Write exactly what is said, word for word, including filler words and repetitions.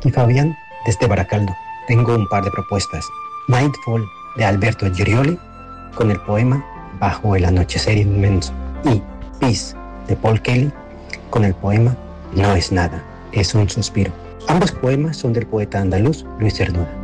Aquí Fabián, desde Baracaldo. Tengo un par de propuestas. Nightfall, de Alberto Girioli, con el poema Bajo el anochecer inmenso. Y Peace, de Paul Kelly, con el poema No es nada, es un suspiro. Ambos poemas son del poeta andaluz Luis Cernuda.